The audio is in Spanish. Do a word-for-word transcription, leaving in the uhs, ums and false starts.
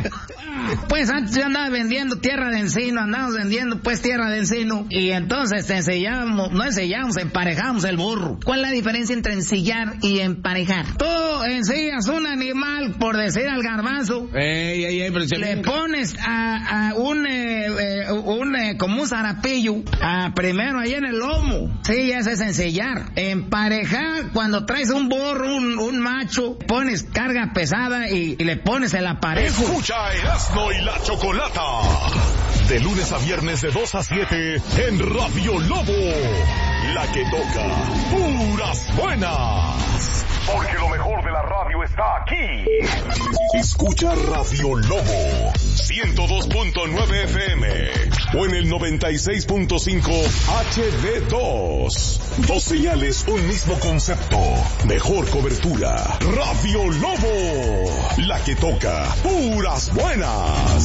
Pues antes yo andaba vendiendo tierra de encino, andábamos vendiendo pues tierra de encino, y entonces ensillábamos, no ensillábamos, emparejamos el burro. ¿Cuál es la diferencia entre ensillar y emparejar? Tú ensillas un animal, por decir al garbanzo, ey, ey, ey, pero se le me... pones a, a un, eh, eh, un eh, como un zarapillo, a, primero ahí en el lomo. Sí, ese es ensillar. Emparejar, cuando traes un burro, un, un macho, pones carga pesada y, y le pones el aparejo. Escucha Erasmo y la Chocolata, de lunes a viernes de dos a siete en Radio Lobo, la que toca puras buenas. Porque lo mejor de la radio está aquí. Escucha Radio Lobo, ciento dos punto nueve F M o en el noventa y seis punto cinco H D dos. Dos señales, un mismo concepto. Mejor cobertura. Radio Lobo, la que toca puras buenas.